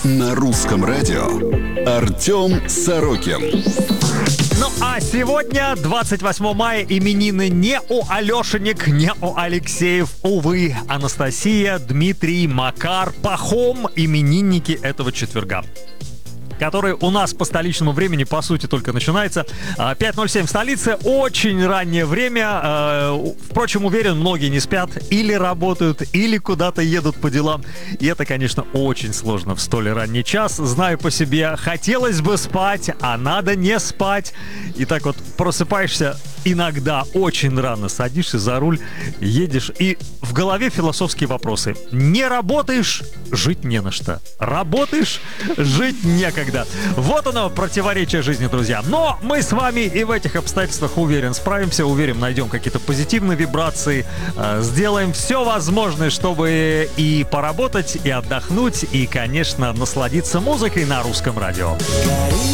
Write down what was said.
На русском радио Артем Сорокин. Ну а сегодня, 28 мая, именины не у Алешенек, не у Алексеев, увы. Анастасия, Дмитрий, Макар, Пахом, именинники этого четверга, который у нас по столичному времени, по сути, только начинается. 5:07 в столице, очень раннее время. Впрочем, уверен, многие не спят, или работают, или куда-то едут по делам. И это, конечно, очень сложно в столь ранний час. Знаю по себе, хотелось бы спать, а надо не спать. И так вот просыпаешься иногда очень рано, садишься за руль, едешь, и в голове философские вопросы. Не работаешь — жить не на что. Работаешь — жить некогда. Вот оно, противоречие жизни, друзья. Но мы с вами и в этих обстоятельствах, уверен, справимся, уверен, найдем какие-то позитивные вибрации, сделаем все возможное, чтобы и поработать, и отдохнуть, и, конечно, насладиться музыкой на русском радио.